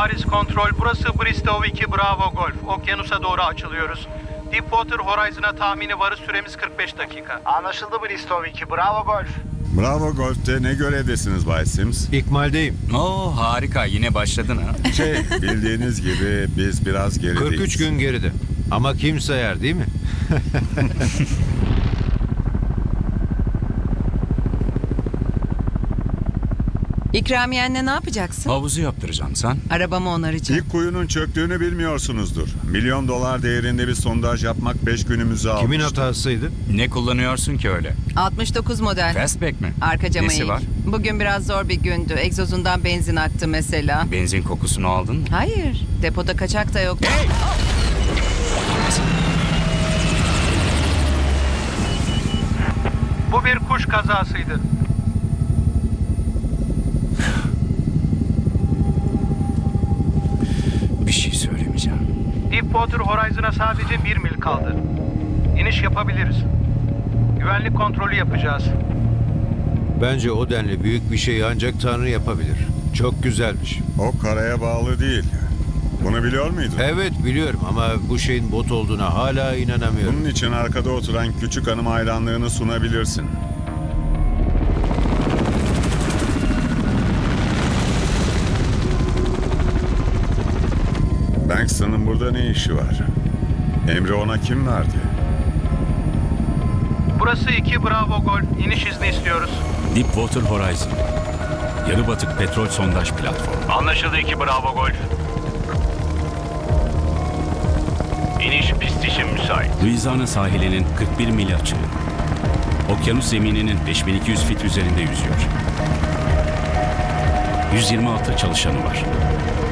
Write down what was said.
Paris Kontrol, burası Bristow 2 Bravo Golf. Okyanusa doğru açılıyoruz. Deepwater Horizon'a tahmini varış süremiz 45 dakika. Anlaşıldı Bristow 2 Bravo Golf. Bravo Golf'te ne görevdesiniz Bay Sims? İkmaldeyim. Oo harika, yine başladın ha. Bildiğiniz gibi biz biraz gerideyiz. 43 gün geride. Ama kim sayar değil mi? İkramiyenle ne yapacaksın? Havuzu yaptıracağım sen. Arabamı onaracağım. İlk kuyunun çöktüğünü bilmiyorsunuzdur. $1 milyon değerinde bir sondaj yapmak 5 günümüzü almıştı. Kimin hatasıydı? Ne kullanıyorsun ki öyle? 69 model. Fastback mi? Arka camı Nesi eğik. var? Bugün biraz zor bir gündü. Egzozundan benzin aktı mesela. Benzin kokusunu aldın mı? Hayır. Depoda kaçak da yok. Bu bir kuş kazasıydı. Bir şey söylemeyeceğim. Deepwater Horizon'a sadece 1 mil kaldı. İniş yapabiliriz. Güvenlik kontrolü yapacağız. Bence o denli büyük bir şeyi ancak Tanrı yapabilir. Çok güzelmiş. O karaya bağlı değil. Bunu biliyor muydun? Evet biliyorum ama bu şeyin bot olduğuna hala inanamıyorum. Bunun için arkada oturan küçük hanım hayranlığını sunabilirsin. Bankston'ın burada ne işi var? Emri ona kim verdi? Burası 2 Bravo Golf. İniş izni istiyoruz. Deepwater Horizon. Yarı batık petrol sondaj platformu. Anlaşıldı 2 Bravo Golf. İniş pist için müsait. Louisiana sahilinin 41 mil açığı. Okyanus zemininin 5200 fit üzerinde yüzüyor. 126 çalışanı var.